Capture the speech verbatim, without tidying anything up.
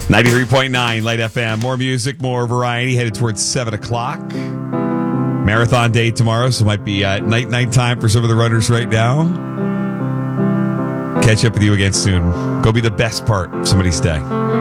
ninety-three point nine Light F M. More music, more variety. Headed towards seven o'clock. Marathon day tomorrow, so it might be uh, night night time for some of the runners right now. Catch up with you again soon. Go be the best part of somebody's day.